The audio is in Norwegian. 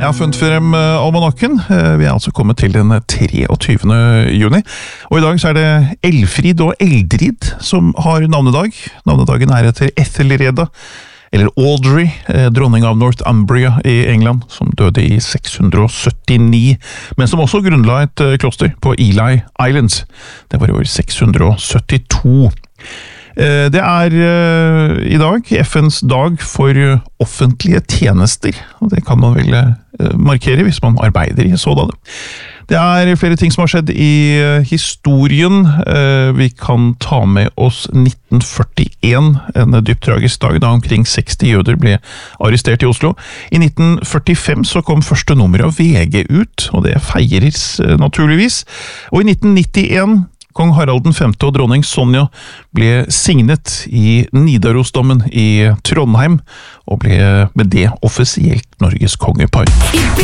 Jeg har funnet frem almanakken. Vi er altså kommet til den 23. juni. Og i dag så er det Elfrid og Eldrid som har navnedag. Navnedagen er etter Ethelreda, eller Audrey, dronning av Northumbria i England, som døde i 679, men som også grunnla et kloster på Ely Islands. Det var i år 672. Det er i dag FNs dag for offentlige tjenester, og det kan man vel markere hvis man arbeider i sådan. Det er flere ting som har skjedd i historien. Vi kan ta med oss 1941, en dypt tragisk dag da omkring 60 jøder ble arrestert i Oslo. I 1945 så kom første nummer av VG ut, og det feires naturligvis. Og i 1991 Kong Harald V og dronning Sonja ble signet i Nidarosdomen i Trondheim, og ble med det offisielt Norges kongepar.